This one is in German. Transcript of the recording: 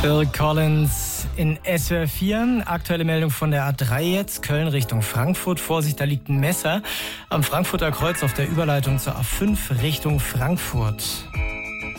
Phil Collins in SWR 4. Aktuelle Meldung von der A3 jetzt. Köln Richtung Frankfurt. Vorsicht, da liegt ein Messer am Frankfurter Kreuz auf der Überleitung zur A5 Richtung Frankfurt.